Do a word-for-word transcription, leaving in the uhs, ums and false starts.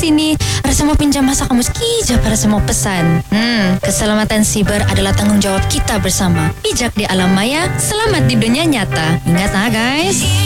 sini. Ada semua pinjam masa kamu sekejap pada semua pesan. Hmm, keselamatan siber adalah tanggungjawab kita bersama. Bijak di alam maya, selamat di dunia nyata. Ingat ah guys.